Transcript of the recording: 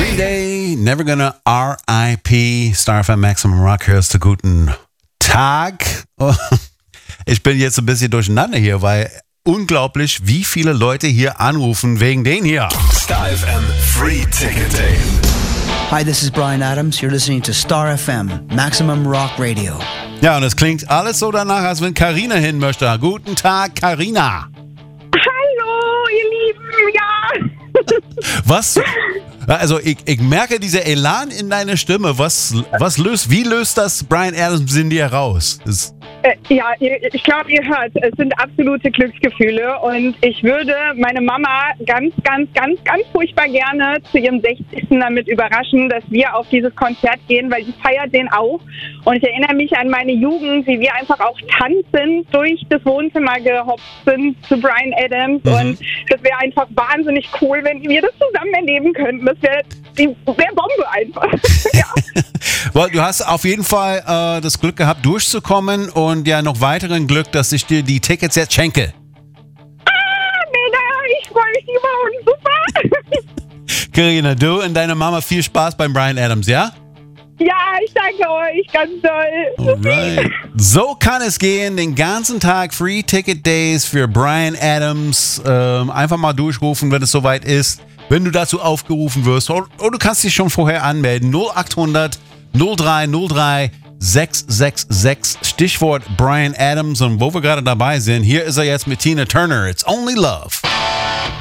Green Day, Never Gonna R.I.P. Star FM Maximum Rock, hörst du guten Tag. Ich bin jetzt ein bisschen durcheinander hier, weil unglaublich, wie viele Leute hier anrufen wegen den hier. Star FM Free Ticket Day. Hi, this is Bryan Adams. You're listening to Star FM, Maximum Rock Radio. Ja, und es klingt alles so danach, als wenn Carina hin möchte. Guten Tag, Carina. Hallo, ihr Lieben, ja. Was? Also ich merke diese Elan in deiner Stimme. Wie löst das Bryan Adams in dir raus? Ja, ich glaube, ihr hört, es sind absolute Glücksgefühle und ich würde meine Mama ganz furchtbar gerne zu ihrem 60. damit überraschen, dass wir auf dieses Konzert gehen, weil sie feiert den auch. Und ich erinnere mich an meine Jugend, wie wir einfach auch tanzend durch das Wohnzimmer gehopst sind zu Bryan Adams. Und das wäre einfach wahnsinnig cool, wenn wir das zusammen erleben könnten. Das wäre Bombe einfach. Ja. Well, du hast auf jeden Fall das Glück gehabt, durchzukommen und ja noch weiteren Glück, dass ich dir die Tickets jetzt schenke. Mega, ich freue mich über und super. Carina, du und deine Mama viel Spaß beim Bryan Adams, ja? Ja, ich danke euch ganz doll. Alright. So kann es gehen, den ganzen Tag Free Ticket Days für Bryan Adams. Einfach mal durchrufen, wenn es soweit ist, wenn du dazu aufgerufen wirst. Oder du kannst dich schon vorher anmelden. 0800 0303 666, Stichwort Bryan Adams. Und wo wir gerade dabei sind, hier ist er jetzt mit Tina Turner. It's Only Love.